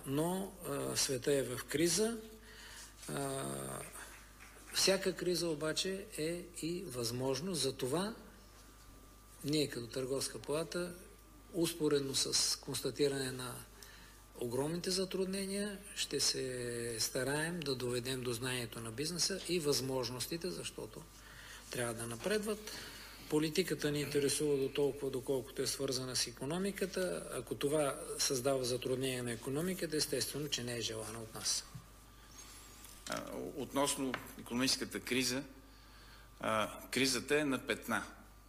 но света е в криза. Всяка криза обаче е и възможност. За това ние като Търговска палата, успоредно с констатиране на огромните затруднения, ще се стараем да доведем до знанието на бизнеса и възможностите, защото трябва да напредват. Политиката ни интересува до толкова, доколкото е свързана с икономиката. Ако това създава затруднение на икономиката, естествено, че не е желано от нас. Относно икономическата криза, кризата е на петна.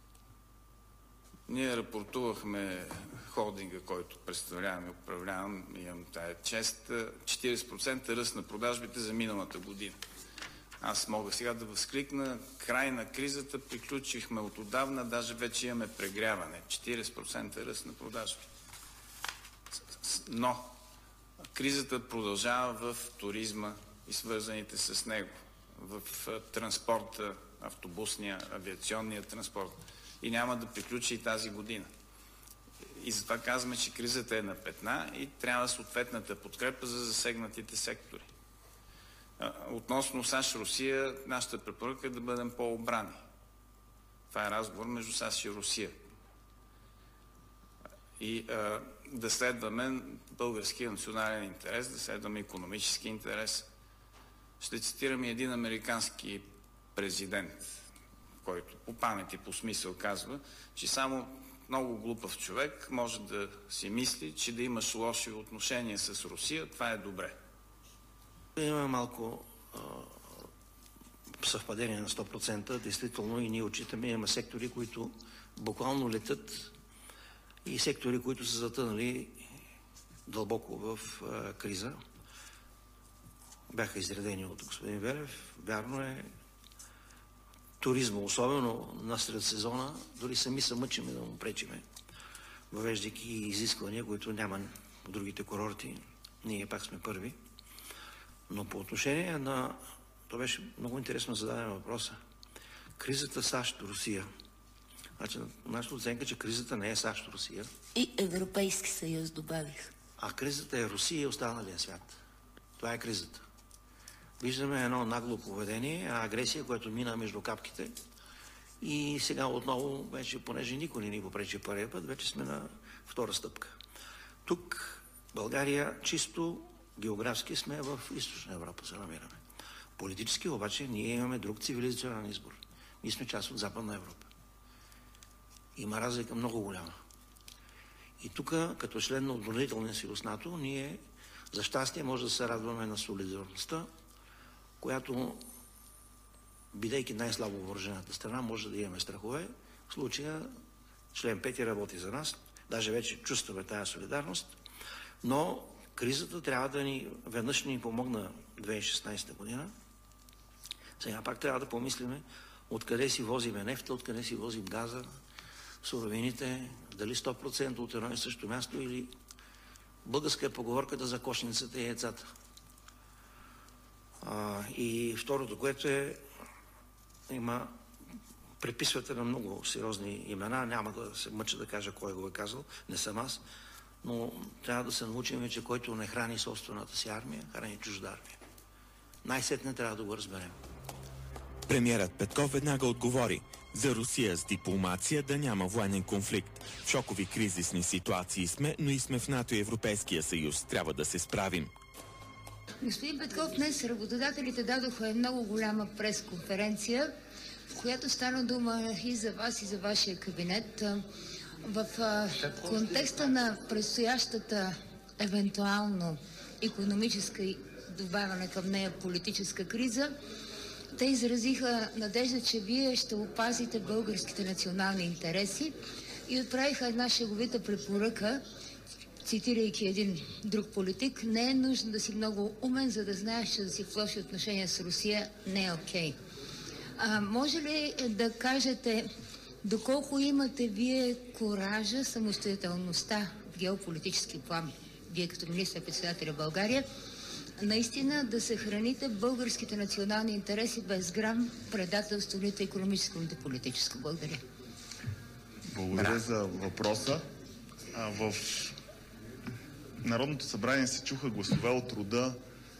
Ние рапортувахме холдинга, който представлявам и управлявам, имам тая чест, 40% ръст на продажбите за миналата година. Аз мога сега да възкликна, край на кризата, приключихме от отдавна, даже вече имаме прегряване. 40% ръст на продажби. Но кризата продължава в туризма и свързаните с него, в транспорта, автобусния, авиационния транспорт. И няма да приключи и тази година. И затова казваме, че кризата е на петна и трябва съответната подкрепа за засегнатите сектори. Относно САЩ-Русия, нашата препоръка е да бъдем по-обрани. Това е разговор между САЩ и Русия. И да следваме българския национален интерес, да следваме икономически интерес. Ще цитирам и един американски президент, който по памет и по смисъл казва, че само много глупав човек може да си мисли, че да имаш лоши отношения с Русия, това е добре. Има малко съвпадение на 100%. Действително и ние отчитаме, има сектори, които буквално летят и сектори, които са затънали дълбоко в криза. Бяха изредени от господин Велев. Вярно е, туризма, особено насред сезона, дори сами се мъчиме да му пречиме, въвеждайки изисквания, които няма в другите курорти. Ние пак сме първи. Но по отношение на... То беше много интересно зададен въпроса. Кризата САЩ-Русия. Значи, нашата оценка, че кризата не е САЩ-Русия. И Европейски съюз добавих. А кризата е Русия и останалия свят. Това е кризата. Виждаме едно нагло поведение, агресия, което мина между капките. И сега отново, вече, понеже никой не ни попречи първия път, вече сме на втора стъпка. Тук България чисто географски сме в Източна Европа, се намираме. Политически обаче ние имаме друг цивилизационен избор. Ние сме част от Западна Европа. Има разлика много голяма. И тук, като член на отбранителния съюз НАТО, ние за щастие може да се радваме на солидарността, която, бидейки най-слабо въоръжената страна, може да имаме страхове. В случая член 5 работи за нас, даже вече чувстваме тая солидарност, но кризата трябва да ни, веднъж ни помогна 2016 година. Сега пак трябва да помислиме откъде си возиме нефта, откъде си возим газа, суровините, дали 100% от едно и също място или българска е поговорката за кошницата и яйцата. И второто, което е, има приписвате на много сериозни имена, няма да се мъча да кажа кой го е казал, не съм аз, но трябва да се научим, че който не храни собствената си армия, храни чужда армия. Най-сетне трябва да го разберем. Премиерът Петков веднага отговори: за Русия с дипломация да няма военен конфликт. В шокови кризисни ситуации сме, но и сме в НАТО и Европейския съюз. Трябва да се справим. Господин Петков, днес работодателите дадоха много голяма пресконференция, в която стана дума и за вас, и за вашия кабинет. В контекста на предстоящата евентуално икономическа и добавяне към нея политическа криза, те изразиха надежда, че вие ще опазите българските национални интереси и отправиха една шеговита препоръка, цитирайки един друг политик: не е нужно да си много умен, за да знаеш, че да си в лоши отношения с Русия не е окей. Може ли да кажете доколко имате вие коража, самостоятелността в геополитически план, вие като министър-председател в България, наистина да съхраните българските национални интереси без грам предателство, нито икономическо, нито политическо? Благодаря. Благодаря за въпроса. В Народното събрание се чуха гласове от рода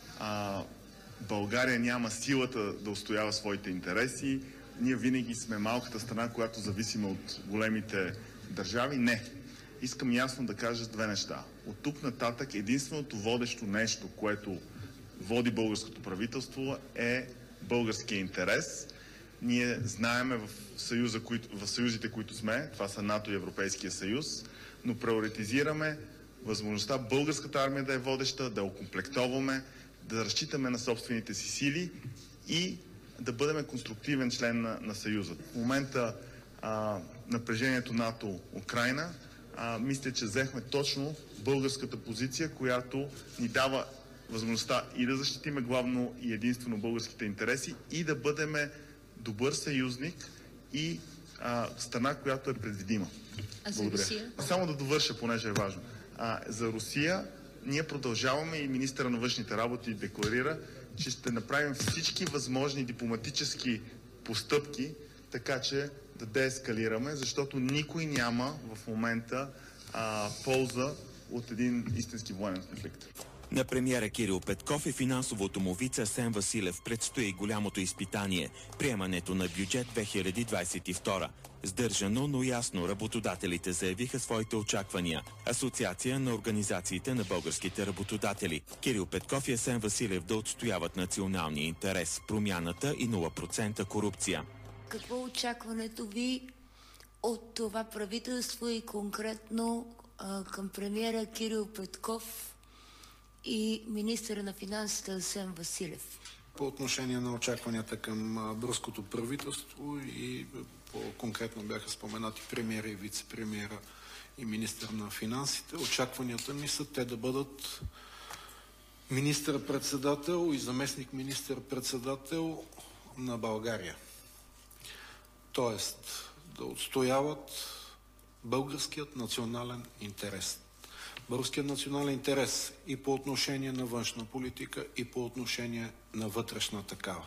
България няма силата да устоява своите интереси, ние винаги сме малката страна, която зависиме от големите държави. Не. Искам ясно да кажа две неща. От тук нататък единственото водещо нещо, което води българското правителство, е българския интерес. Ние знаеме в съюзите, които сме, това са НАТО и Европейския съюз, но приоритизираме възможността българската армия да е водеща, да окомплектоваме, да разчитаме на собствените си сили и да бъдем конструктивен член на Съюза. В момента напрежението НАТО-Украйна, мисля, че взехме точно българската позиция, която ни дава възможността и да защитиме главно и единствено българските интереси и да бъдем добър съюзник и страна, която е предвидима. А за Русия? Само да довърша, понеже е важно. За Русия ние продължаваме и министъра на външните работи декларира, че ще направим всички възможни дипломатически постъпки, така че да деескалираме, защото никой няма в момента полза от един истински военен конфликт. На премиера Кирил Петков и финансовото му вице Асен Василев предстои голямото изпитание – приемането на бюджет 2022. Сдържано, но ясно работодателите заявиха своите очаквания. Асоциация на организациите на българските работодатели. Кирил Петков и Асен Василев да отстояват националния интерес, промяната и 0% корупция. Какво е очакването ви от това правителство и конкретно към премиера Кирил Петков и министъра на финансите Асен Василев? По отношение на очакванията към българското правителство и по-конкретно бяха споменати премиера и вице-премиера и министър на финансите, очакванията ми са те да бъдат министър-председател и заместник министър-председател на България. Тоест да отстояват българският национален интерес. Българският национален интерес и по отношение на външна политика, и по отношение на вътрешна такава.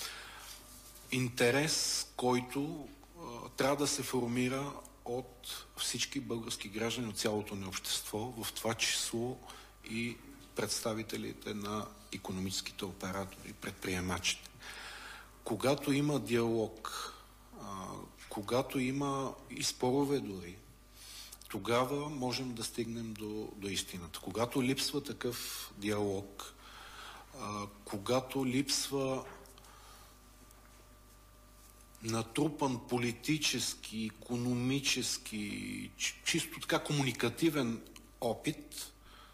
Интерес, който трябва да се формира от всички български граждани, от цялото ни общество, в това число и представителите на икономическите оператори, предприемачите. Когато има диалог, когато има и спорове дори, тогава можем да стигнем до истината. Когато липсва такъв диалог, когато липсва натрупан политически, икономически, чисто така комуникативен опит,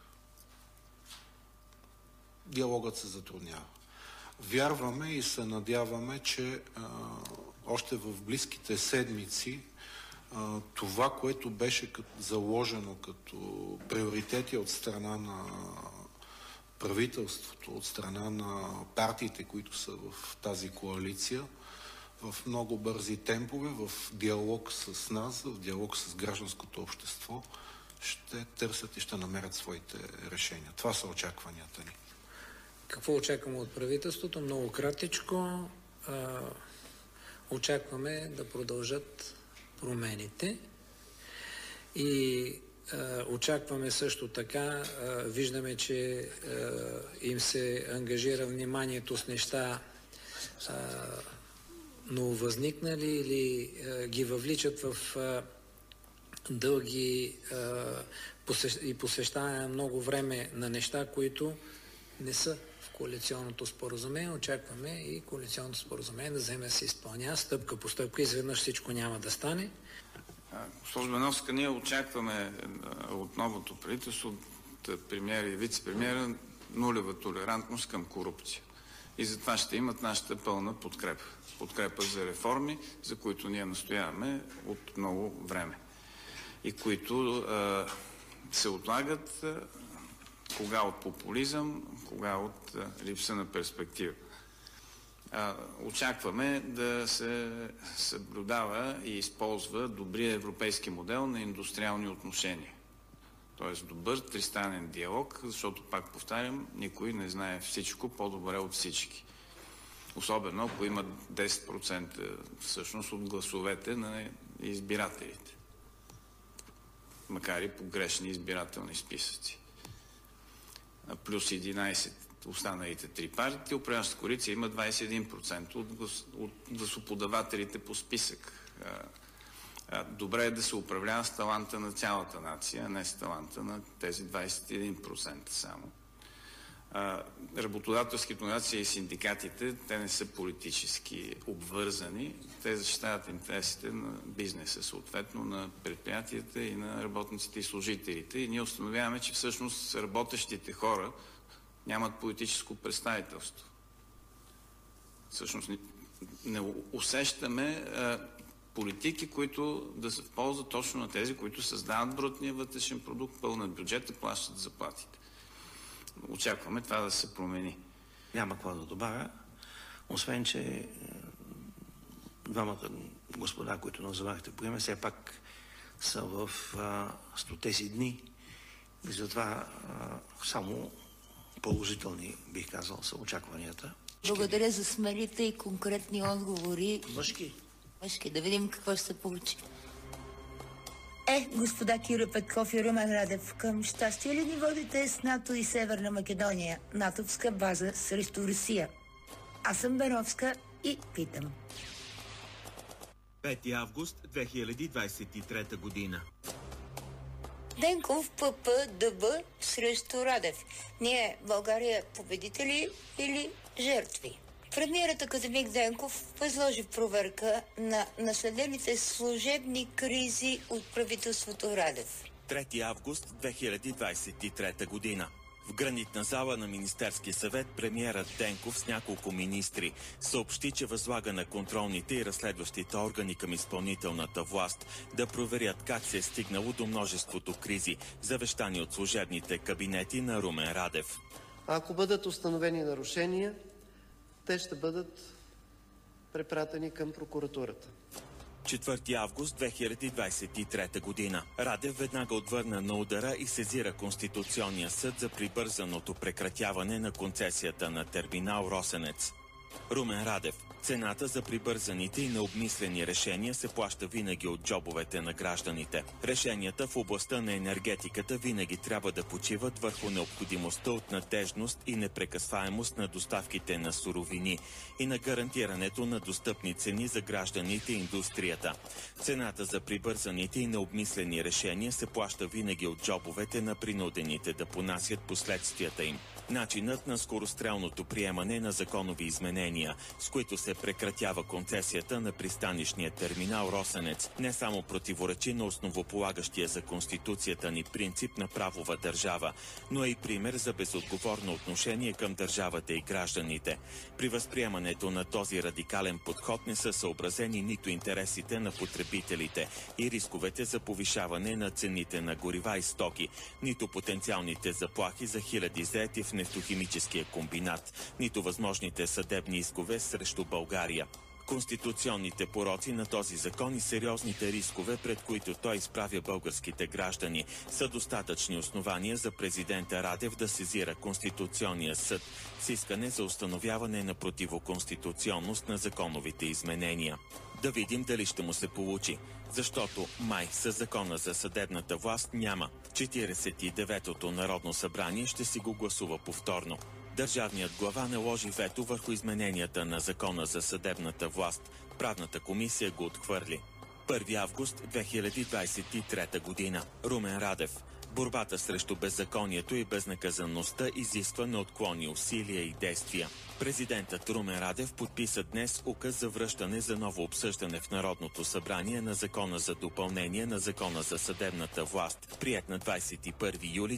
диалогът се затруднява. Вярваме и се надяваме, че още в близките седмици това, което беше заложено като приоритети от страна на правителството, от страна на партиите, които са в тази коалиция, в много бързи темпове, в диалог с нас, в диалог с гражданското общество, ще търсят и ще намерят своите решения. Това са очакванията ни. Какво очакваме от правителството? Много кратичко. Очакваме да продължат промените и очакваме също така, виждаме, че им се ангажира вниманието с неща нововъзникнали или ги въвличат в дълги и посвещаване много време на неща, които не са в коалиционното споразумение. Очакваме и коалиционното споразумение да вземе да се изпълнява стъпка по стъпка. Изведнъж всичко няма да стане. Госпожо Беновска, ние очакваме от новото правителство, от премиера и вице-премиера, нулева толерантност към корупция. И затова ще имат нашата пълна подкрепа. Подкрепа за реформи, за които ние настояваме от много време. И които се отлагат кога от популизъм, кога от липса на перспектива. Очакваме да се съблюдава и използва добрия европейски модел на индустриални отношения. Тоест добър тристранен диалог, защото, пак повтарям, никой не знае всичко по-добре от всички. Особено ако има 10% всъщност от гласовете на избирателите. Макар и по грешни избирателни списъци. плюс 11 останалите три партии, управляващата коалиция има 21% от гласоподавателите по списък. Добре е да се управлява с таланта на цялата нация, а не с таланта на тези 21% само. Работодателските организации и синдикатите, те не са политически обвързани, те защитават интересите на бизнеса, съответно на предприятията и на работниците и служителите. И ние установяваме, че всъщност работещите хора нямат политическо представителство. Всъщност не усещаме политики, които да са в полза точно на тези, които създават брутния вътрешен продукт, пълнат бюджета, плащат заплатите. Очакваме това да се промени. Няма какво да добавя, освен че двамата господа, които назовахте по име, все пак са в 100 си дни и затова само положителни, бих казал, са очакванията. Благодаря за смелите и конкретни отговори. Мъжки. Да видим какво ще се получи. Господа Кирил Петков и Румен Радев, към щастие ли ни водите с НАТО и Северна Македония, натовска база срещу Русия? Аз съм Беровска и питам. 5 август 2023 година. Денков, ПП, ДБ срещу Радев. Ние, България, победители или жертви? Премиерът академик Денков възложи проверка на наследените служебни кризи от правителството Радев. 3 август 2023 година. В гранитна зала на Министерския съвет премиерът Денков с няколко министри съобщи, че възлага на контролните и разследващите органи към изпълнителната власт да проверят как се е стигнало до множеството кризи, завещани от служебните кабинети на Румен Радев. Ако бъдат установени нарушения, те ще бъдат препратени към прокуратурата. 4 август 2023 година. Радев веднага отвърна на удара и сезира Конституционния съд за прибързаното прекратяване на концесията на терминал Росенец. Румен Радев. Цената за прибързаните и необмислени решения се плаща винаги от джобовете на гражданите. Решенията в областта на енергетиката винаги трябва да почиват върху необходимостта от надежност и непрекъсваемост на доставките на суровини и на гарантирането на достъпни цени за гражданите и индустрията. Цената за прибързаните и необмислени решения се плаща винаги от джобовете на принудените да понасят последствията им. Начинът на скорострелното приемане на законови изменения, с които се прекратява концесията на пристанищния терминал Росенец, не само противоречи на основополагащия за Конституцията ни принцип на правова държава, но е и пример за безотговорно отношение към държавата и гражданите. При възприемането на този радикален подход не са съобразени нито интересите на потребителите и рисковете за повишаване на цените на горива и стоки, нито потенциалните заплахи за хиляди заети в нефтохимическия комбинат, нито възможните съдебни искове срещу България. Конституционните пороци на този закон и сериозните рискове, пред които той изправя българските граждани, са достатъчни основания за президента Радев да сезира Конституционния съд с искане за установяване на противоконституционност на законовите изменения. Да видим дали ще му се получи, защото май със закона за съдебната власт няма. 49-то Народно събрание ще си го гласува повторно. Държавният глава наложи вето върху измененията на закона за съдебната власт. Правната комисия го отхвърли. 1 август 2023 година. Румен Радев. Борбата срещу беззаконието и безнаказанността изисква неотклонни усилия и действия. Президентът Румен Радев подписа днес указ за връщане за ново обсъждане в Народното събрание на закона за допълнение на закона за съдебната власт, приет на 21 юли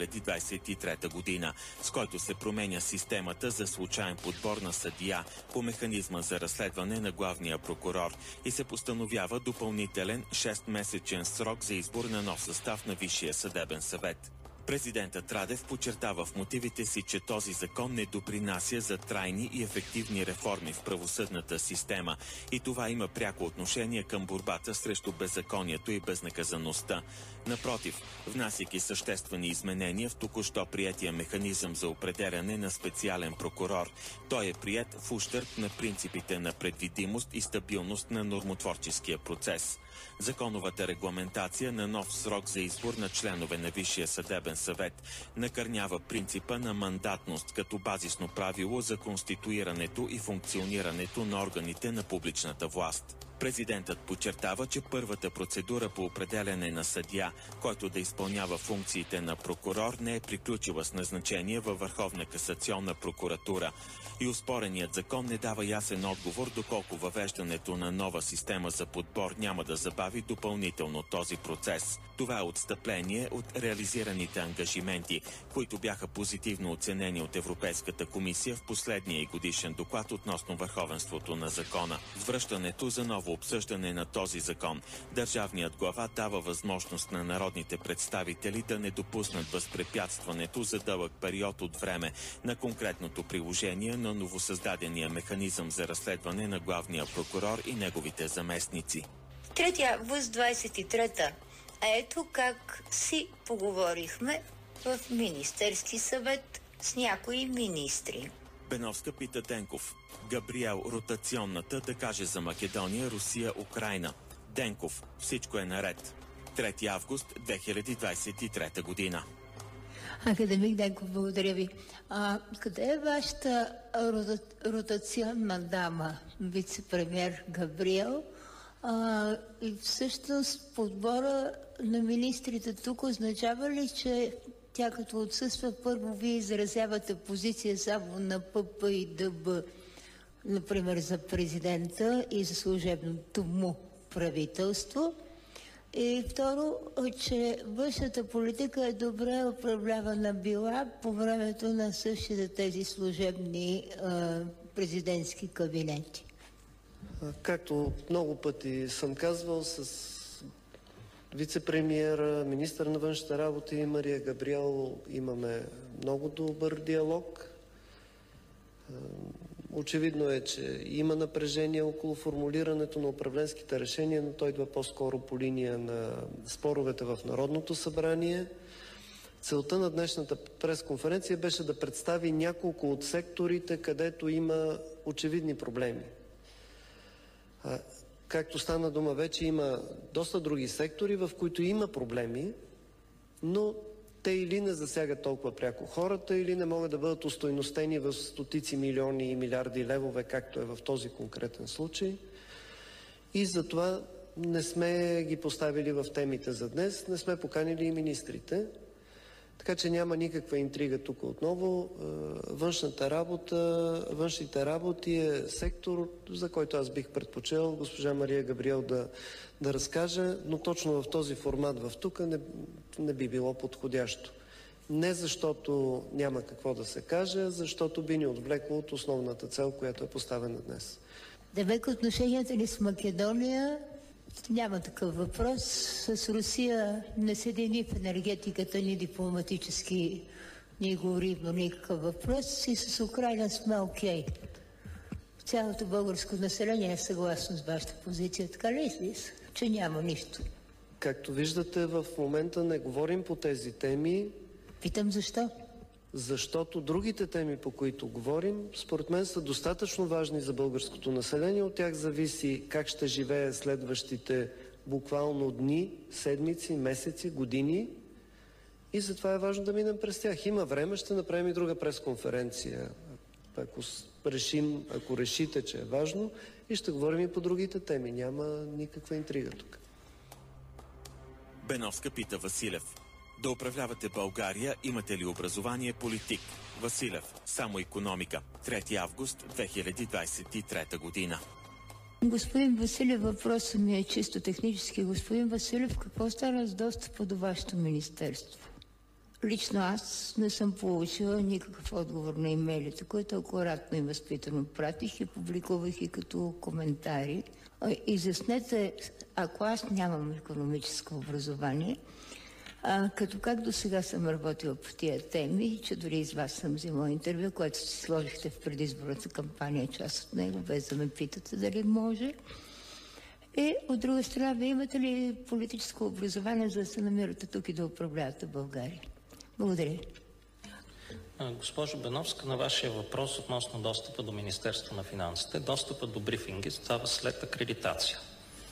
2023 година, с който се променя системата за случаен подбор на съдия по механизма за разследване на главния прокурор и се постановява допълнителен 6-месечен срок за избор на нов състав на Висшия съдебен съвет. Президентът Радев подчертава в мотивите си, че този закон не допринася за трайни и ефективни реформи в правосъдната система и това има пряко отношение към борбата срещу беззаконието и безнаказаността. Напротив, внасяйки съществени изменения в току-що приетия механизъм за определяне на специален прокурор, той е приет в ущърб на принципите на предвидимост и стабилност на нормотворческия процес. Законовата регламентация на нов срок за избор на членове на Висшия съдебен съвет накърнява принципа на мандатност като базисно правило за конституирането и функционирането на органите на публичната власт. Президентът подчертава, че първата процедура по определяне на съдия, който да изпълнява функциите на прокурор, не е приключила с назначение във Върховна касационна прокуратура и оспореният закон не дава ясен отговор доколко въвеждането на нова система за подбор няма да забави допълнително този процес. Това е отстъпление от реализираните ангажименти, които бяха позитивно оценени от Европейската комисия в последния и годишен доклад относно върховенството на закона. С връщането за ново обсъждане на този закон, държавният глава дава възможност на народните представители да не допуснат възпрепятстването за дълъг период от време на конкретното приложение на новосъздадения механизъм за разследване на главния прокурор и неговите заместници. 3 август 23-та. Ето как си поговорихме в Министерски съвет с някои министри. Беновска пита Денков. Габриел ротационната да каже за Македония, Русия, Украйна. Денков. Всичко е наред. 3 август 2023 година. Академик Денков, благодаря ви. Къде е вашата ротационна дама, вице-премьер Габриел? И всъщност подбора на министрите тук означава ли, че тя като отсъства, първо вие изразявате позиция само на ПП и ДБ, например за президента и за служебното му правителство? И второ, че външната политика е добре управлявана била по времето на същите тези служебни президентски кабинети. Както много пъти съм казвал, с вице-премиера, министър на външните работи Мария Габриел имаме много добър диалог. Очевидно е, че има напрежение около формулирането на управленските решения, но той идва по-скоро по линия на споровете в Народното събрание. Целта на днешната пресконференция беше да представи няколко от секторите, където има очевидни проблеми. Както стана дума вече, има доста други сектори, в които има проблеми, но те или не засягат толкова пряко хората, или не могат да бъдат устойностени в стотици милиони и милиарди левове, както е в този конкретен случай. И затова не сме ги поставили в темите за днес, не сме поканили и министрите. Така че няма никаква интрига тук отново. Външните работи е сектор, за който аз бих предпочел госпожа Мария Габриел да разкаже, но точно в този формат в тук не би било подходящо. Не защото няма какво да се каже, а защото би ни отвлекло от основната цел, която е поставена днес. Демек отношенията ни с Македония няма такъв въпрос. С Русия не седи ни в енергетиката, ни дипломатически, ни горивно, никакъв въпрос. И с Украйна сме окей. Цялото българско население е съгласно с вашата позиция. Така ли е, че няма нищо? Както виждате, в момента не говорим по тези теми. Питам защо? Защото другите теми, по които говорим, според мен са достатъчно важни за българското население. От тях зависи как ще живее следващите буквално дни, седмици, месеци, години. И затова е важно да минем през тях. Има време, ще направим и друга пресконференция. Ако решите, че е важно, и ще говорим и по другите теми. Няма никаква интрига тук. Беновска пита Василев. Да управлявате България, имате ли образование политик? Василев, само икономика. 3 август 2023 година. Господин Василев, въпросът ми е чисто технически. Господин Василев, какво стана с достъпа до вашето министерство? Лично аз не съм получила никакъв отговор на имейлите, които акуратно и възпитано пратих и публикувах и като коментари. Изяснете, ако аз нямам икономическо образование, като как до сега съм работила по тия теми, че дори из вас съм взимала интервю, което си сложихте в предизборната кампания, част от него, без да ме питате дали може. И от друга страна, вие имате ли политическо образование, за да се намирате тук и да управлявате България? Благодаря. Госпожо Беновска, на вашия въпрос относно достъпа до Министерство на финансите, достъпа до брифинги става след акредитация.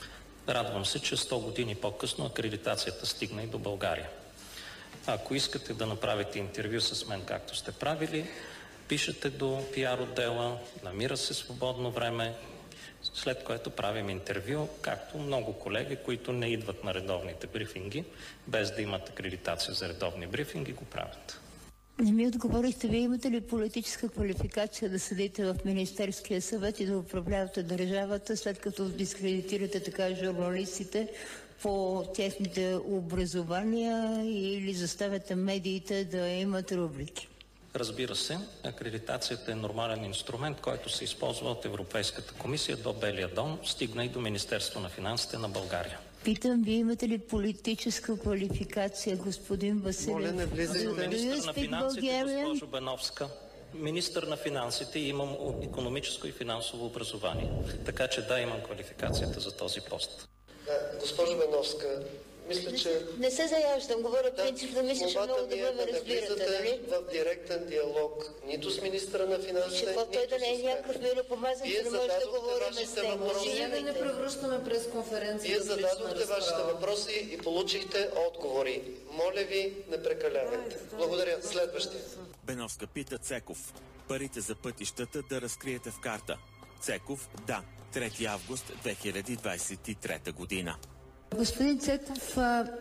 Радвам се, че 100 години по-късно акредитацията стигна и до България. Ако искате да направите интервю с мен, както сте правили, пишете до пиар отдела, намира се свободно време, след което правим интервю, както много колеги, които не идват на редовните брифинги, без да имат акредитация за редовни брифинги, го правят. Не ми отговорихте, вие имате ли политическа квалификация да седите в Министерския съвет и да управлявате държавата, след като дискредитирате така журналистите по техните образования или заставяте медиите да имат рубрики? Разбира се, акредитацията е нормален инструмент, който се използва от Европейската комисия до Белия дом, стигна и до Министерство на финансите на България. Питам, вие имате ли политическа квалификация, господин Василев? Моля, не влизайте. Министър на финансите, госпожо Беновска. Министър на финансите и имам икономическо и финансово образование. Така че да, имам квалификацията за този пост. Госпожо Беновска, мисля, че... Не се заяждам, говоря принципно, мисля, че много добре ме разбирате, нали? В директен диалог нито с министъра на финансите, нито той да не е някакъв миропомазан, че не може да говорим с него. Ние да не превръщаме пресконференция. Вие зададохте вашите въпроси и получихте отговори. Моля ви, не прекалявайте. Благодаря. Следващия. Беновска пита Цеков. Парите за пътищата да разкриете в карта. Цеков, да. 3 август 2023 година. Господин Цеков,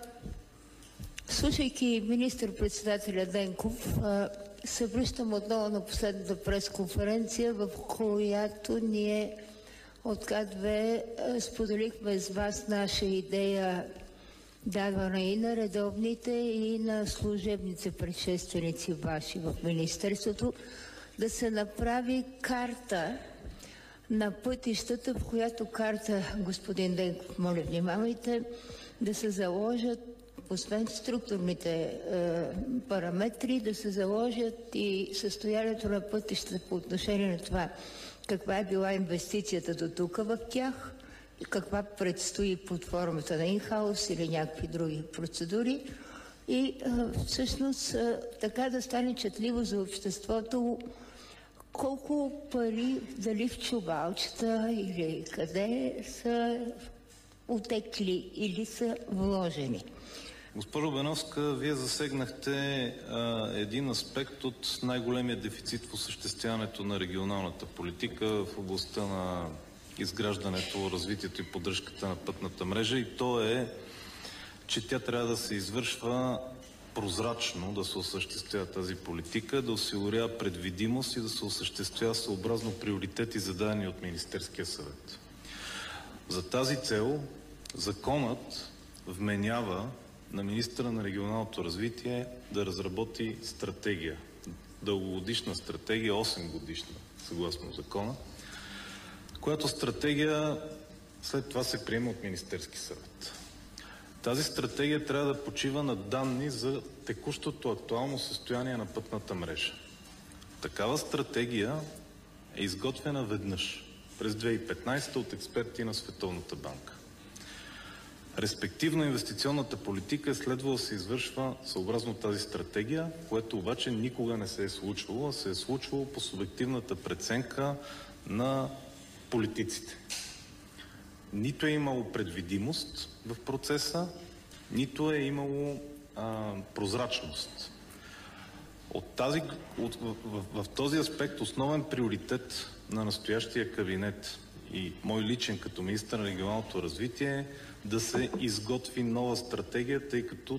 слушайки министър-председателя Денков, се връщам отново на последната пресконференция, в която ние от К2 споделихме с вас наша идея, давана и на редовните, и на служебните предшественици ваши в Министерството, да се направи карта на пътищата, в която карта, господин Денков, моля внимавайте, да се заложат, освен структурните параметри, да се заложат и състоянието на пътищата по отношение на това каква е била инвестицията до тук в тях, каква предстои под формата на инхаус или някакви други процедури и всъщност така да стане четливо за обществото колко пари, дали в чувалчета или къде са отекли или са вложени. Госпожо Беновска, вие засегнахте един аспект от най-големия дефицит в осъществяването на регионалната политика в областта на изграждането, развитието и поддръжката на пътната мрежа, и то е, че тя трябва да се извършва прозрачно, да се осъществява тази политика, да осигурява предвидимост и да се осъществява съобразно приоритети, зададени от Министерския съвет. За тази цел законът вменява на министъра на регионалното развитие да разработи стратегия, дългогодишна стратегия, 8 годишна, съгласно закона, която стратегия след това се приема от Министерски съвет. Тази стратегия трябва да почива на данни за текущото актуално състояние на пътната мрежа. Такава стратегия е изготвена веднъж през 2015 от експерти на Световната банка. Респективно инвестиционната политика е следвало да се извършва съобразно тази стратегия, което обаче никога не се е случвало, а се е случвало по субективната преценка на политиците. Нито е имало предвидимост в процеса, нито е имало прозрачност. В този аспект основен приоритет на настоящия кабинет и мой личен като министър на регионалното развитие е да се изготви нова стратегия, тъй като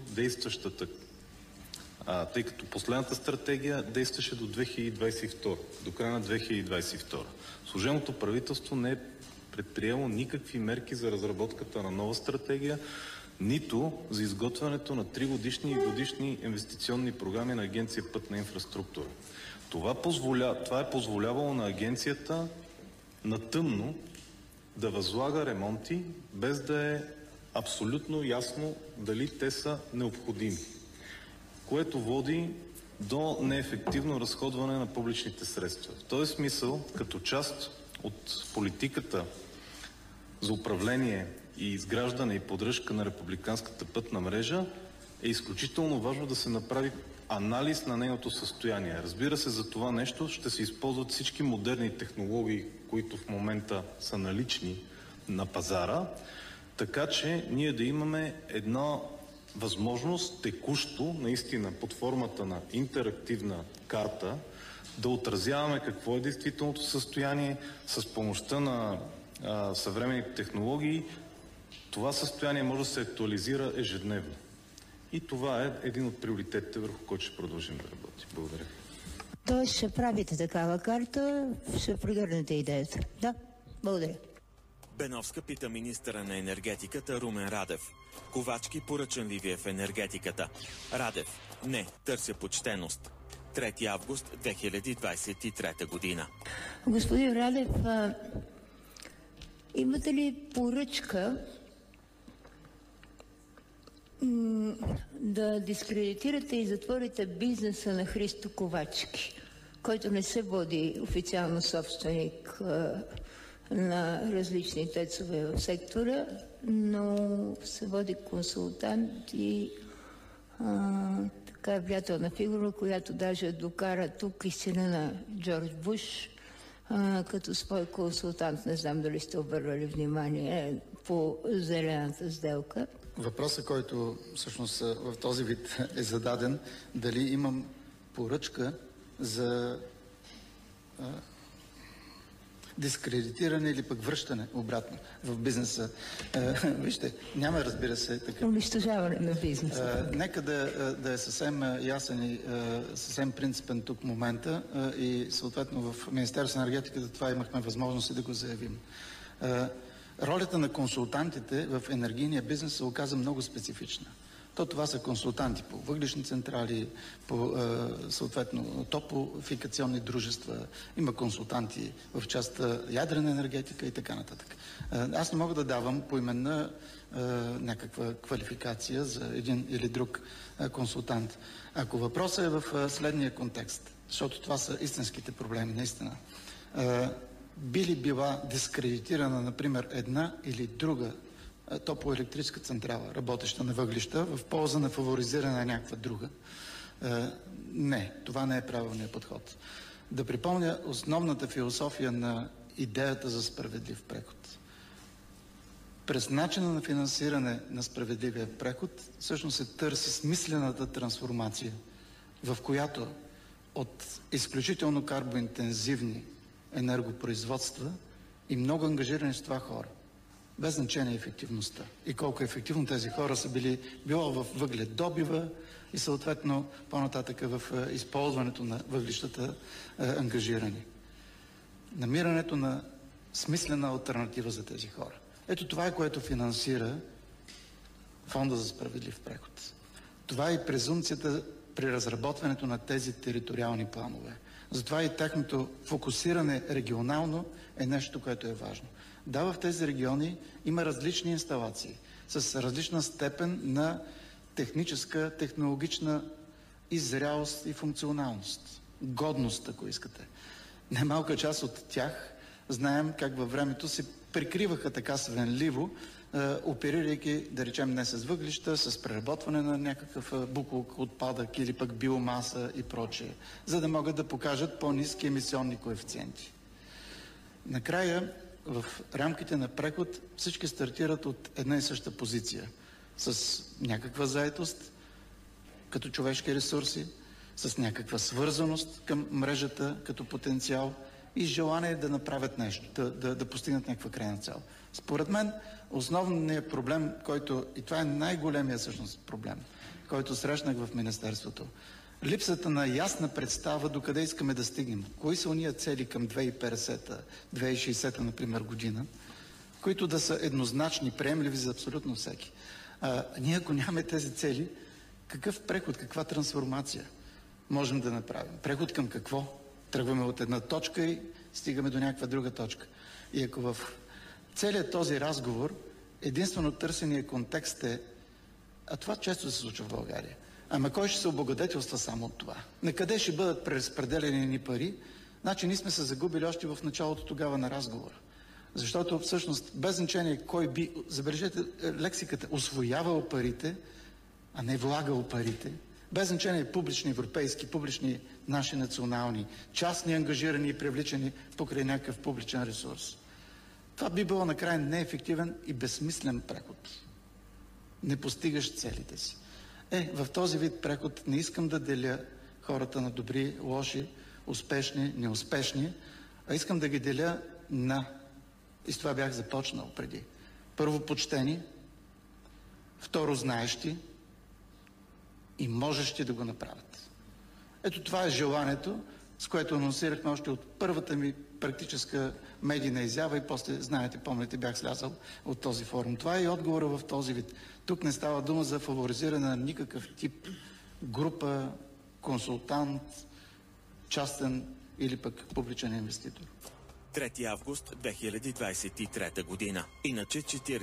последната стратегия действаше до 2022, до края на 2022. Служебното правителство не е предприело никакви мерки за разработката на нова стратегия, нито за изготвянето на 3-годишни и годишни инвестиционни програми на Агенция Пътна инфраструктура. Това е позволявало на агенцията на тъмно да възлага ремонти, без да е абсолютно ясно дали те са необходими, което води до неефективно разходване на публичните средства. В този смисъл, като част от политиката за управление и изграждане и поддръжка на републиканската пътна мрежа, е изключително важно да се направи анализ на нейното състояние. Разбира се, за това нещо ще се използват всички модерни технологии, които в момента са налични на пазара, така че ние да имаме една възможност текущо, наистина под формата на интерактивна карта, да отразяваме какво е действителното състояние с помощта на съвременните технологии. Това състояние може да се актуализира ежедневно. И това е един от приоритетите, върху който ще продължим да работим. Благодаря. Тоест ще правите такава карта, ще прегърнете идеята. Да, благодаря. Беновска пита министъра на енергетиката Румен Радев. Ковачки поръчан ли ви е в енергетиката? Радев: не, търся почтеност. 3 август 2023 година. Господин Радев, имате ли поръчка да дискредитирате и затворите бизнеса на Христо Ковачки, който не се води официално собственик на различни тецове в сектора, но се води консултант и така влиятелна фигура, която даже докара тук и сина на Джордж Буш като свой консултант. Не знам дали сте обърнали внимание по зелената сделка. Въпросът, който всъщност в този вид е зададен, дали имам поръчка за дискредитиране или пък връщане обратно в бизнеса. Вижте, няма, разбира се, така. Унищожаване на бизнеса. Нека да е съвсем ясен и съвсем принципен тук момента и съответно в Министерството на енергетиката това имахме възможност и да го заявим. Ролята на консултантите в енергийния бизнес се оказа много специфична. Това са консултанти по въглищни централи, по съответно топлофикационни дружества, има консултанти в частта ядрена енергетика и така нататък. Аз не мога да давам поименна някаква квалификация за един или друг консултант. Ако въпросът е в следния контекст, защото това са истинските проблеми, наистина, би ли била дискредитирана, например, една или друга топлоелектрическа централа, работеща на въглища, в полза на фаворизиране на някаква друга? Не, това не е правилният подход. Да припомня основната философия на идеята за справедлив преход. През начина на финансиране на справедливия преход всъщност се търси смислената трансформация, в която от изключително карбоинтензивни енергопроизводства и много ангажирани с това хора, без значение ефективността и колко ефективно тези хора са било в въгледобива и съответно по-нататък в използването на въглищата ангажирани. Намирането на смислена алтернатива за тези хора. Ето това е, което финансира Фонда за справедлив преход. Това е и презумпцията при разработването на тези териториални планове. Затова и тяхното фокусиране регионално е нещо, което е важно. Да, в тези региони има различни инсталации с различна степен на техническа, технологична иззрялост и функционалност. Годност, ако искате. Немалка част от тях знаем как във времето се прикриваха така свенливо, оперирайки, да речем, не с въглища, с преработване на някакъв буклук, отпадък или пък биомаса и прочее, за да могат да покажат по-ниски емисионни коефициенти. Накрая, в рамките на преход всички стартират от една и съща позиция. С някаква заетост, като човешки ресурси, с някаква свързаност към мрежата като потенциал и желание да направят нещо, да постигнат някаква крайна цел. Според мен, основният проблем, който, и това е най-големия всъщност проблем, който срещнах в Министерството, липсата на ясна представа до къде искаме да стигнем. Кои са уния цели към 2050-та, 2060-та, например, година, които да са еднозначни, приемливи за абсолютно всеки. Ние, ако нямаме тези цели, какъв преход, каква трансформация можем да направим? Преход към какво? Тръгваме от една точка и стигаме до някаква друга точка. И ако в целият този разговор единствено търсения контекст е, а това често се случва в България, ама кой ще се облагодетелства само от това? На къде ще бъдат преразпределени ни пари? Значи ние сме се загубили още в началото тогава на разговора. Защото всъщност без значение кой би, забележете лексиката, усвоявал парите, а не влагал парите, без значение публични европейски, публични наши национални, частни ангажирани и привличани покрай някакъв публичен ресурс. Това би било накрая неефективен и безсмислен преход. Не постигаш целите си. В този вид преход не искам да деля хората на добри, лоши, успешни, неуспешни, а искам да ги деля на, и с това бях започнал преди, първо почтени, второ знаещи и можещи да го направят. Ето това е желанието, с което анонсирахме още от първата ми практическа медийна изява и после, знаете, помните, бях слязал от този форум. Това е и отговора в този вид. Тук не става дума за фаворизиране на никакъв тип група, консултант, частен или пък публичен инвеститор. 3 август 2023 година. Иначе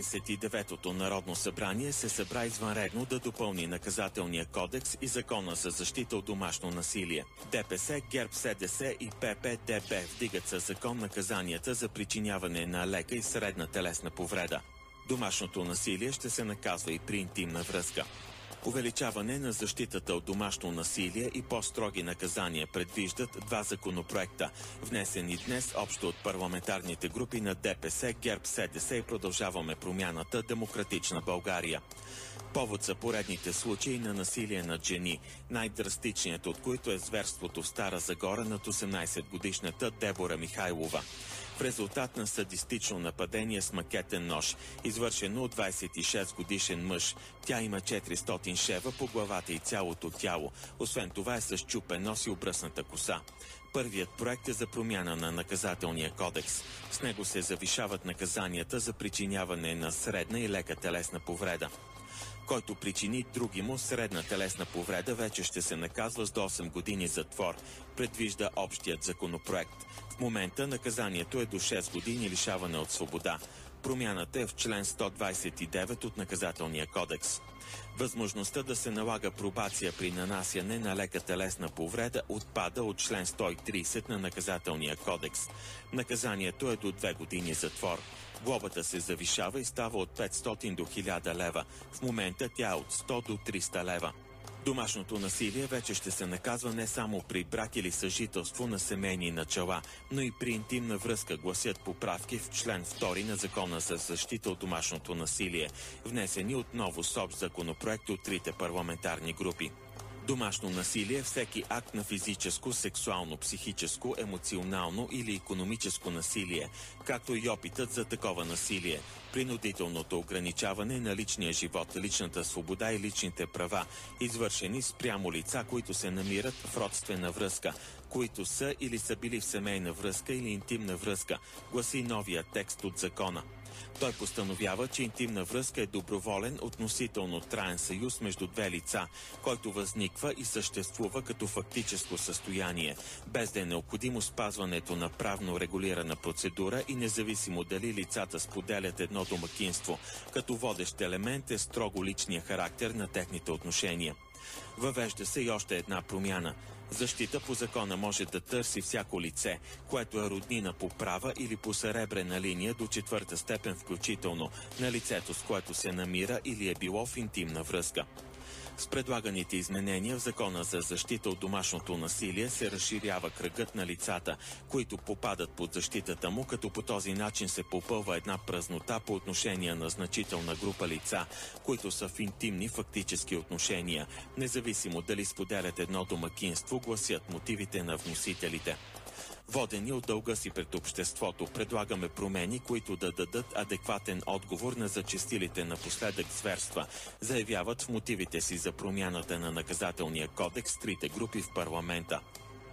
49-то Народно събрание се събра извънредно да допълни наказателния кодекс и закона за защита от домашно насилие. ДПС, ГЕРБ, СДС и ППДБ вдигат със закон наказанията за причиняване на лека и средна телесна повреда. Домашното насилие ще се наказва и при интимна връзка. Увеличаване на защитата от домашно насилие и по-строги наказания предвиждат два законопроекта, внесени днес общо от парламентарните групи на ДПС, ГЕРБ, СДС и Продължаваме промяната, Демократична България. Повод са поредните случаи на насилие над жени, най-драстичният от които е зверството в Стара Загора над 18-годишната Дебора Михайлова. В резултат на садистично нападение с макетен нож, извършено от 26-годишен мъж, тя има 400 шева по главата и цялото тяло. Освен това е с счупен нос и обръсната коса. Първият проект е за промяна на наказателния кодекс. С него се завишават наказанията за причиняване на средна и лека телесна повреда. Който причини другиму средна телесна повреда, вече ще се наказва с до 8 години затвор, предвижда общият законопроект. В момента наказанието е до 6 години лишаване от свобода. Промяната е в член 129 от наказателния кодекс. Възможността да се налага пробация при нанасяне на лека телесна повреда отпада от член 130 на наказателния кодекс. Наказанието е до 2 години затвор. Глобата се завишава и става от 500 до 1000 лева. В момента тя е от 100 до 300 лева. Домашното насилие вече ще се наказва не само при брак или съжителство на семейни начала, но и при интимна връзка, гласят поправки в член 2 на Закона за защита от домашното насилие, внесени отново с общ законопроект от трите парламентарни групи. Домашно насилие е всеки акт на физическо, сексуално, психическо, емоционално или икономическо насилие, както и опитът за такова насилие, принудителното ограничаване на личния живот, личната свобода и личните права, извършени спрямо лица, които се намират в родствена връзка, които са или са били в семейна връзка или интимна връзка, гласи новия текст от закона. Той постановява, че интимна връзка е доброволен, относително траен съюз между две лица, който възниква и съществува като фактическо състояние, без да е необходимо спазването на правно регулирана процедура и независимо дали лицата споделят едно домакинство, като водещ елемент е строго личния характер на техните отношения. Въвежда се и още една промяна. Защита по закона може да търси всяко лице, което е роднина по права или по съребрена линия до 4-та степен включително, на лицето, с което се намира или е било в интимна връзка. С предлаганите изменения в Закона за защита от домашното насилие се разширява кръгът на лицата, които попадат под защитата му, като по този начин се попълва една празнота по отношение на значителна група лица, които са в интимни фактически отношения, независимо дали споделят едно домакинство, гласят мотивите на вносителите. Водени от дълга си пред обществото, предлагаме промени, които да дадат адекватен отговор на зачестилите напоследък зверства, заявяват в мотивите си за промяната на наказателния кодекс трите групи в парламента.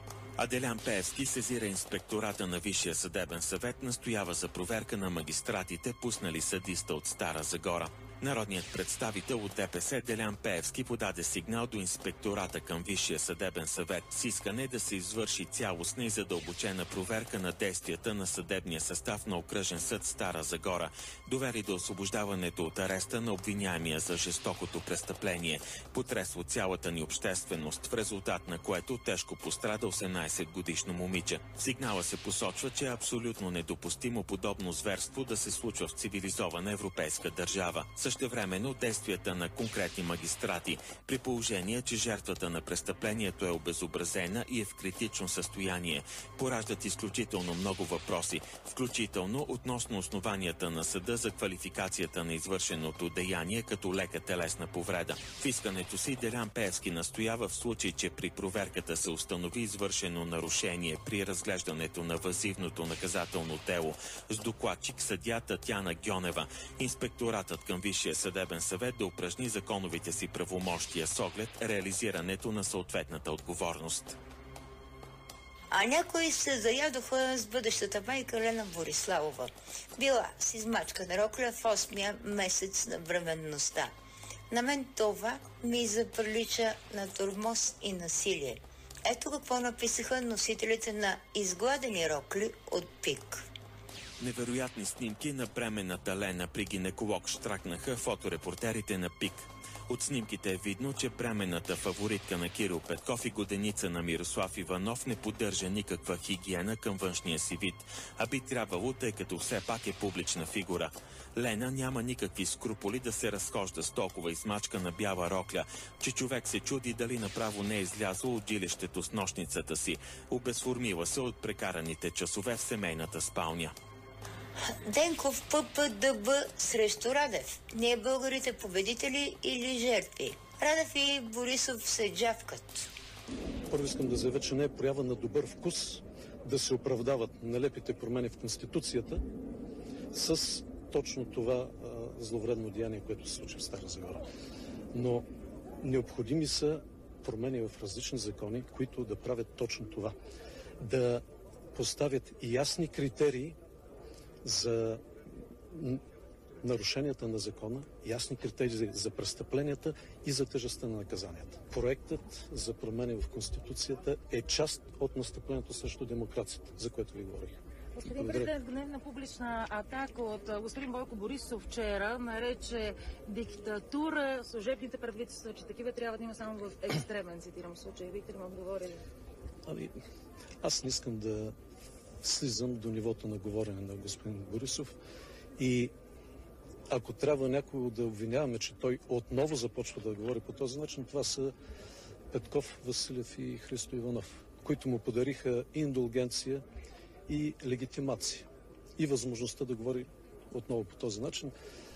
А Делян Пеевски сезира инспектората на Висшия съдебен съвет, настоява за проверка на магистратите, пуснали съдиста от Стара Загора. Народният представител от ДПС Делян Пеевски подаде сигнал до инспектората към Висшия съдебен съвет с искане да се извърши цялостна и задълбочена проверка на действията на съдебния състав на Окръжен съд Стара Загора, довели до освобождаването от ареста на обвиняемия за жестокото престъпление, потресło цялата ни общественост, в резултат на което тежко пострада 18-годишно момиче. В сигнала се посочва, че е абсолютно недопустимо подобно зверство да се случва в цивилизована европейска държава. Същевременно действията на конкретни магистрати, при положение, че жертвата на престъплението е обезобразена и е в критично състояние, пораждат изключително много въпроси, включително относно основанията на съда за квалификацията на извършеното деяние като лека телесна повреда. В искането си Делян Пеевски настоява в случай, че при проверката се установи извършено нарушение при разглеждането на въззивното наказателно дело с докладчик съдия Татяна Гьонева, инспекторатът към Висшия съдебен съвет да упражни законовите си правомощия с оглед реализирането на съответната отговорност. А някои се заядоха с бъдещата майка Лена Бориславова. Била с измачкана рокля в 8-я месец на бременността. На мен това ми заприлича на тормоз и насилие. Ето какво написаха носителите на изгладени рокли от ПИК. Невероятни снимки на бременната Лена при гинеколог щракнаха фоторепортерите на ПИК. От снимките е видно, че бременната фаворитка на Кирил Петков и годеница на Мирослав Иванов не поддържа никаква хигиена към външния си вид, а би трябвало, тъй като все пак е публична фигура. Лена няма никакви скруполи да се разхожда с толкова измачкана бяла рокля, че човек се чуди дали направо не е излязло от жилището с нощницата си, обезформила се от прекараните часове в семейната спалня. Денков ППДБ срещу Радев. Ние българите победители или жертви? Радев и Борисов се джавкат. Първо искам да заявя, че не е проява на добър вкус да се оправдават нелепите промени в Конституцията с точно това зловредно деяние, което се случи в Стара Загора. Но необходими са промени в различни закони, които да правят точно това. Да поставят ясни критерии за нарушенията на закона, ясни критерии за престъпленията и за тежестта на наказанията. Проектът за промени в Конституцията е част от настъплението срещу демокрацията, за което ви говорих. Господин президент, гневна публична атака от господин Бойко Борисов вчера нарече диктатура служебните правителства, че такива трябва да има само в екстремен, цитирам случай. Бихте ли му отговорили? Аз не искам да слизам до нивото на говорене на господин Борисов и ако трябва някого да обвиняваме, че той отново започва да говори по този начин, това са Петков, Василев и Христо Иванов, които му подариха индулгенция и легитимация и възможността да говори отново по този начин.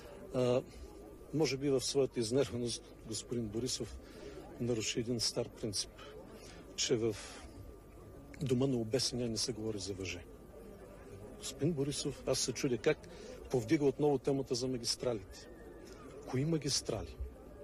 Може би в своята изнервеност господин Борисов наруши един стар принцип, че в дома на обесения не се говори за въже. Господин Борисов, аз се чудя как повдига отново темата за магистралите. Кои магистрали?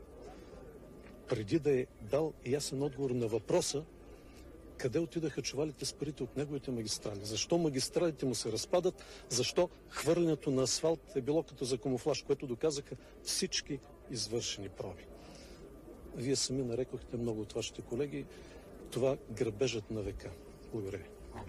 Преди да е дал ясен отговор на въпроса, къде отидаха чувалите с парите от неговите магистрали? Защо магистралите му се разпадат? Защо хвърлянето на асфалт е било като за камуфлаж, което доказаха всички извършени проби? Вие сами нарекохте много от вашите колеги това грабежът на века. Благодаря ви.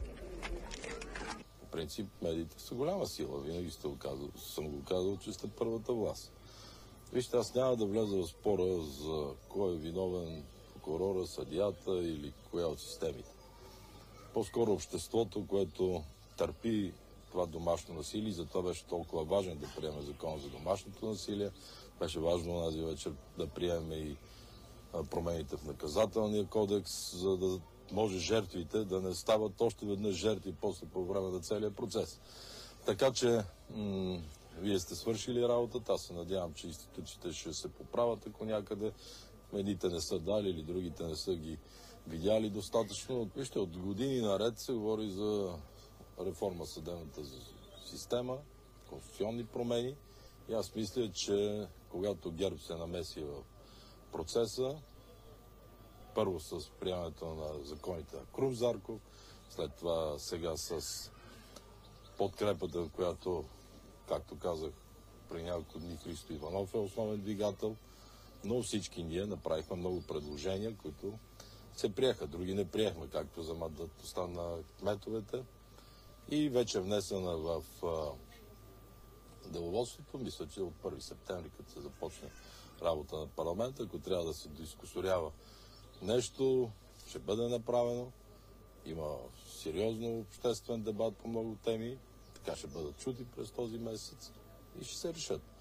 По принцип, медиите са голяма сила. Винаги съм го казал, че сте първата власт. Вижте, аз няма да вляза в спора за кой е виновен, прокурора, съдията или коя от системите. По-скоро обществото, което търпи това домашно насилие, и затова беше толкова важен да приеме закон за домашното насилие. Беше важно тази вечер да приеме и промените в наказателния кодекс, за да може жертвите да не стават още веднъж жертви после по време на целия процес. Така че вие сте свършили работата. Аз се надявам, че институциите ще се поправят, ако някъде едните не са дали или другите не са ги видяли достатъчно. Вижте, от години наред се говори за реформа в съдебната система, конституционни промени. И аз мисля, че когато ГЕРБ се намеси в процеса, първо с приемането на законите на Крум Зарков, след това сега с подкрепата, която, както казах, при няколко дни Христо Иванов е основен двигател, но всички ние направихме много предложения, които се приеха. Други не приехме, както за мандатността на кметовете. И вече внесена в деловодството, мисля, че от 1 септември, като се започне работа на парламента, ако трябва да се дискусорява нещо, ще бъде направено. Има сериозно обществен дебат по много теми. Така ще бъдат чути през този месец и ще се решат.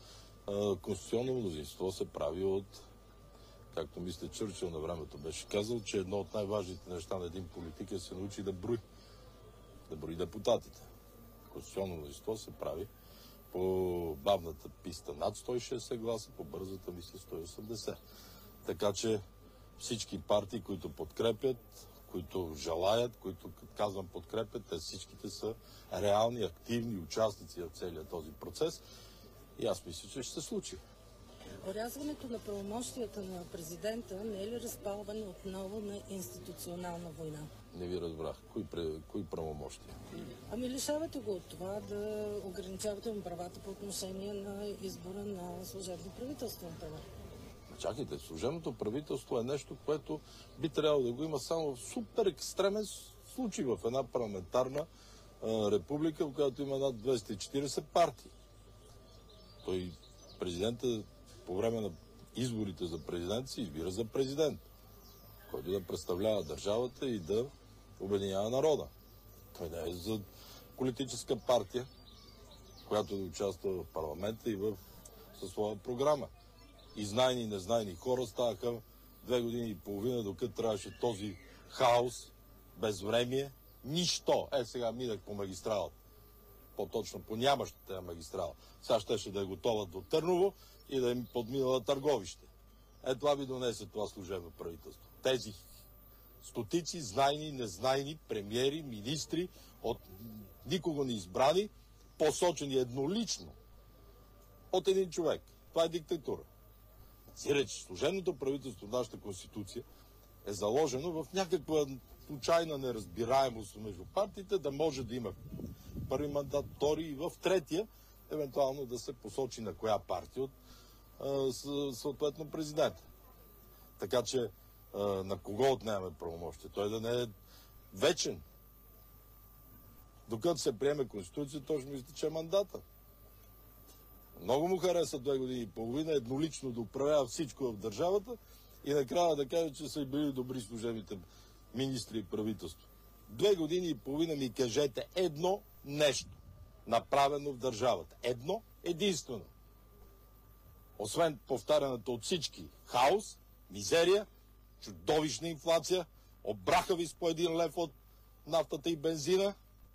конституционно мнозинство се прави от, както мисля Чърчил на времето беше казал, че едно от най-важните неща на един политик е да се научи да брои депутатите. Конституционно мнозинство се прави по бавната писта над 160 гласа, по бързата мисля 180. Така че всички партии, които подкрепят, които желаят, които, казвам, подкрепят, те всичките са реални, активни участници в целия този процес. И аз мисля, че ще се случи. Орязването на правомощията на президента не е ли разпалване отново на институционална война? Не ви разбрах. Кои правомощия? Ами лишавате го от това да ограничавате му правата по отношение на избора на служебно правителство. Чакайте, служебното правителство е нещо, което би трябвало да го има само в супер екстремен случай в една парламентарна република, в която има над 240 партии. Той президента по време на изборите за президент се избира за президент, който да представлява държавата и да обединява народа. Той не е за политическа партия, която да участва в парламента и със своя програма. И знайни и незнайни хора ставаха 2 години и половина, докато трябваше този хаос, безвремие, нищо. Сега минах по магистралата. По-точно по нямащата магистрала. Сега щеше да е готова до Търново и да им подминала Търговище. Това ви донесе това служебно правителство. Тези стотици знайни, незнайни премиери, министри, от никого не избрани, посочени еднолично от един човек. Това е диктатура. Сиреч, служебното правителство в нашата конституция е заложено в някаква случайна неразбираемост между партиите, да може да има първи мандат, втори и в третия, евентуално да се посочи на коя партия от съответно президента. Така че на кого отнемаме правомощие? Той да не е вечен. Докато се приеме конституция, точно изтече мандата. Много му хареса 2 години и половина еднолично да управлява всичко в държавата и накрая да каже, че са били добри служебните министри и правителство. 2 години и половина ми кажете едно нещо, направено в държавата. Едно единствено. Освен повтаряната от всички хаос, мизерия, чудовищна инфлация, обраха ви с по 1 лев от нафтата и бензина,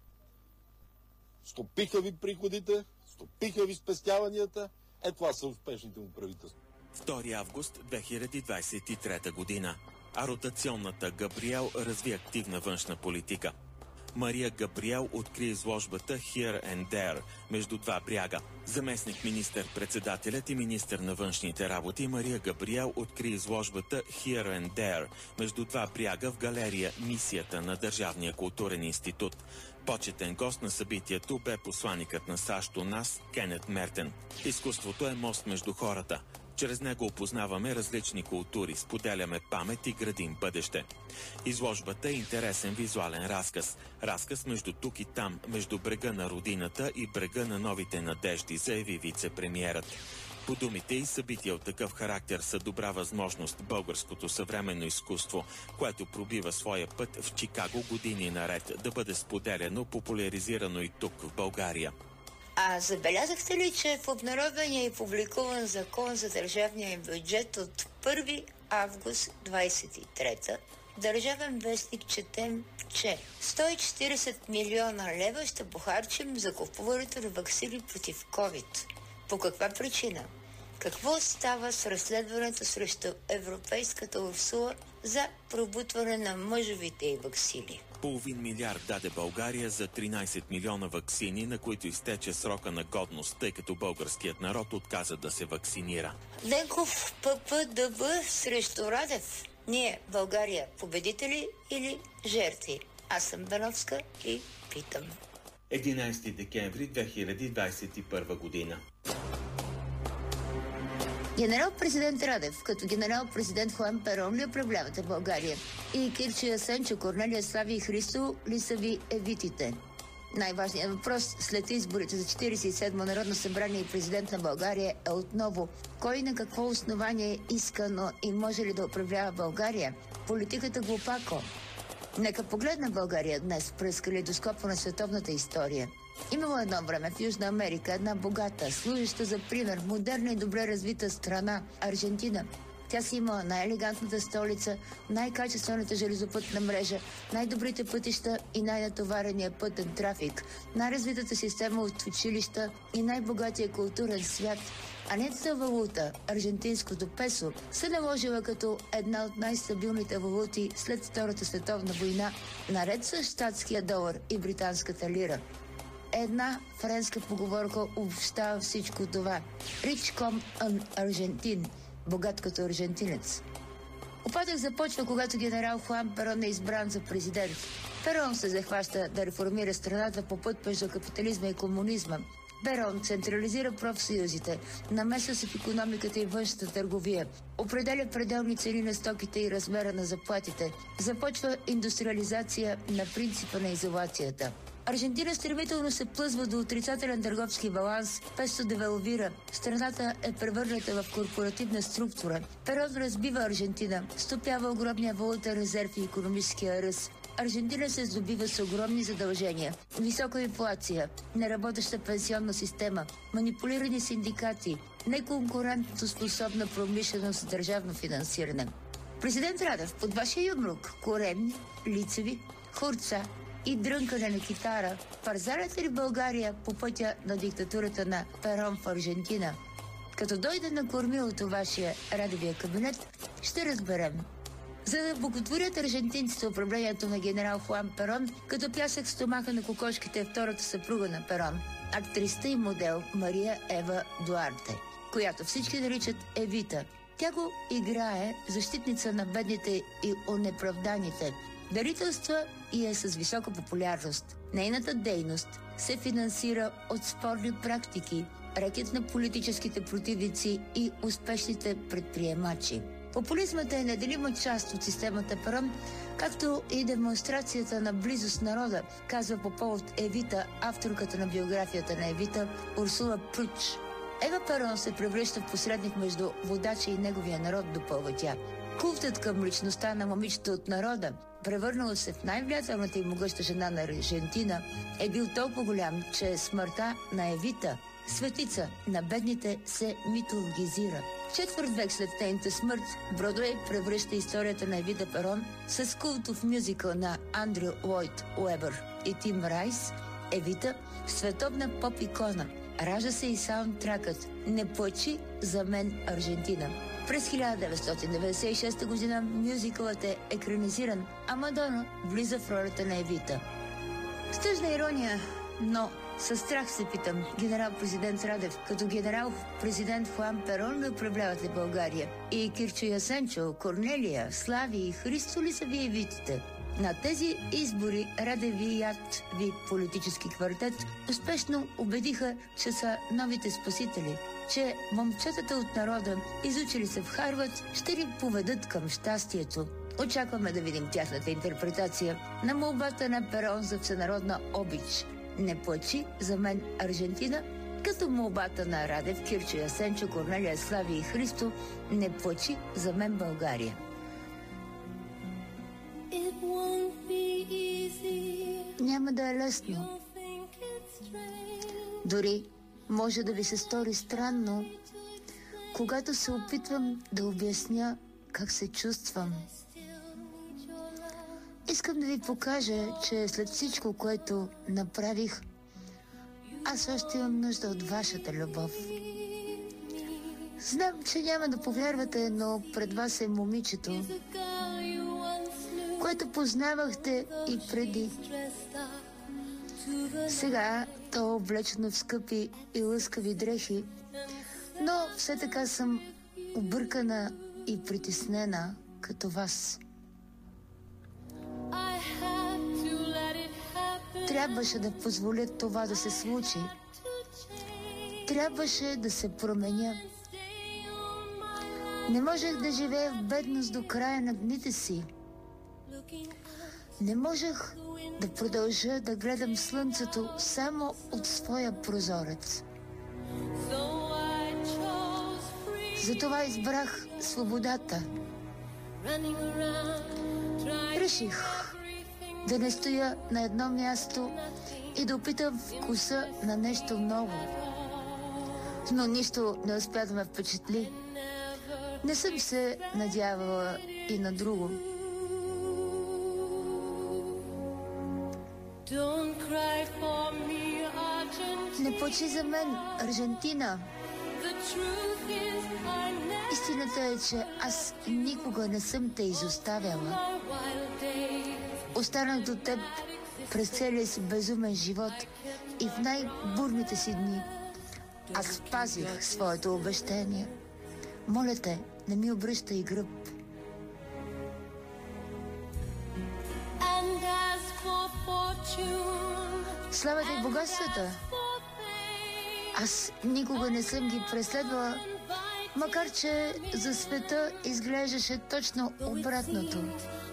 стопиха ви приходите, стопиха ви спестяванията. Това са успешните му правителства. 2 август 2023 година. А ротационната Габриел разви активна външна политика. Мария Габриел откри изложбата Here and There между два бряга. Заместник министър-председателят и министър на външните работи Мария Габриел откри изложбата Here and There между два бряга в галерия Мисията на Държавния културен институт. Почетен гост на събитието бе посланикът на САЩ у нас Кенет Мертен. Изкуството е мост между хората. Чрез него опознаваме различни култури, споделяме памет и градим бъдеще. Изложбата е интересен визуален разказ. Разказ между тук и там, между брега на родината и брега на новите надежди, заяви вице-премиерът. По думите и събития от такъв характер са добра възможност българското съвременно изкуство, което пробива своя път в Чикаго години наред, да бъде споделяно, популяризирано и тук в България. А забелязахте ли, че в обнародвания и публикуван закон за държавния бюджет от 1 август 23 Държавен вестник четем, че 140 милиона лева ще похарчим за купуването на ваксини против COVID. По каква причина? Какво става с разследването срещу Европейската Урсула за пробутване на мъжовите и ваксини? $500 милиарда даде България за 13 милиона ваксини, на които изтече срока на годност, тъй като българският народ отказа да се вакцинира. Денков ППДБ срещу Радев. Ние, България, победители или жертви? Аз съм Беновска и питам. 11 декември 2021 година. Генерал-президент Радев, като генерал-президент Хуан Перон ли управлявате България? И Кирчо Ясенчо, Корнелия Слави и Христо ли са ви евитите? Най-важният въпрос след изборите за 47-мо Народно събрание и президент на България е отново: кой на какво основание е искано и може ли да управлява България? Политиката глупако. Нека погледнем България днес през калейдоскопа на световната история. Имало едно време в Южна Америка една богата, служеща за пример, модерна и добре развита страна – Аржентина. Тя си имала най-елегантната столица, най-качествената железопътна мрежа, най-добрите пътища и най-натоварения пътен трафик, най-развитата система от училища и най-богатия културен свят. А нейната валута, аржентинското песо, се наложила като една от най-стабилните валути след Втората световна война, наред с щатския долар и британската лира. Една френска поговорка обобщава всичко това. Rich comme un Argentin, богат като аржентинец. Упадък започва, когато генерал Хуан Перон е избран за президент. Перон се захваща да реформира страната по път между капитализма и комунизма. Перон централизира профсъюзите, намесва се в икономиката и външната търговия, определя пределни цени на стоките и размера на заплатите, започва индустриализация на принципа на изолацията. Аржентина стремително се плъзва до отрицателен търговски баланс, песто девалвира. Страната е превърната в корпоративна структура. Перон разбива Аржентина, стопява огромния валутен резерв и икономическия ръст. Аржентина се здобива с огромни задължения, висока инфлация, неработеща пенсионна система, манипулирани синдикати, неконкурентно способна промишленост с държавно финансиране. Президент Радев, под вашия юмрук, коренни, лицеви, хурца и дрънкане на китара, парзарете ли България по пътя на диктатурата на Перон в Аржентина? Като дойде на кормилото вашия Радевия кабинет, ще разберем. За да боготворят аржентинците управлението на генерал Хуан Перон, като пясък в стомаха на кокошките е втората съпруга на Перон, актрисата и модел Мария Ева Дуарте, която всички наричат Евита. Тя го играе защитница на бедните и онеправданите, дарителства и е с висока популярност. Нейната дейност се финансира от спорни практики, рекет на политическите противници и успешните предприемачи. Популизмът е неделима част от системата Перон, както и демонстрацията на близост с народа, казва по повод Евита, авторката на биографията на Евита, Урсула Пруч. Ева Перон се превръща в посредник между водача и неговия народ, допълва тя. Култът към личността на момичето от народа, превърнала се в най-влиятелната и могъща жена на Аржентина, е бил толкова голям, че смъртта на Евита, светица на бедните, се митологизира. Четвърт век след нейната смърт, Бродуей превръща историята на Евита Перон с култов мюзикъл на Андрю Лойд Уебър и Тим Райс, Евита, в световна поп-икона. Ражда се и саундтракът "Не плачи за мен, Аржентина". През 1996 година мюзикълът е екранизиран, а Мадона влиза в ролята на Евита. С тъжна ирония, но със страх се питам, генерал-президент Радев, като генерал-президент Хуан Перон ли управлявате България? И Кирчо Ясенчо, Корнелия, Слави и Христо ли са ви Евитите? На тези избори Радевият ви политически квартет успешно убедиха, че са новите спасители, че момчетата от народа, изучили се в Харвард, ще ни поведат към щастието. Очакваме да видим тяхната интерпретация на молбата на Перон за всенародна обич. Не плачи за мен, Аржентина, като молбата на Радев, Кирчо Ясенчо, Корнелия, Слави и Христо, не плачи за мен, България. Няма да е лесно. Дори може да ви се стори странно, когато се опитвам да обясня как се чувствам. Искам да ви покажа, че след всичко, което направих, аз още имам нужда от вашата любов. Знам, че няма да повярвате, но пред вас е момичето, което познавахте и преди. Сега то е облечено в скъпи и лъскави дрехи, но все така съм объркана и притеснена като вас. Трябваше да позволя това да се случи. Трябваше да се променя. Не можех да живея в бедност до края на дните си. Не можех да продължа да гледам слънцето само от своя прозорец. Затова избрах свободата. Реших да не стоя на едно място и да опитам вкуса на нещо ново. Но нищо не успя да ме впечатли. Не съм се надявала и на друго. Не плачи за мен, Аржентина. Истината е, че аз никога не съм те изоставяла. Останах до теб през целия си безумен живот и в най-бурните си дни. Аз спазих своето обещание. Моля те, не ми обръщай гръб. Славата и богатствата. Аз никога не съм ги преследвала, макар че за света изглеждаше точно обратното.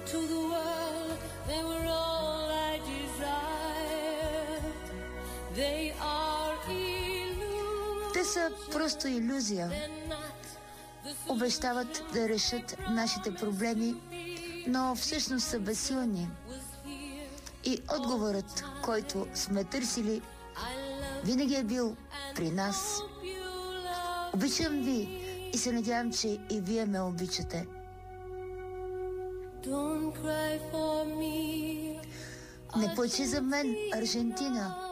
Те са просто илюзия. Обещават да решат нашите проблеми, но всъщност са безсилни. И отговорът, който сме търсили, винаги е бил при нас. Обичам ви и се надявам, че и вие ме обичате. Не плачи за мен, Аржентина.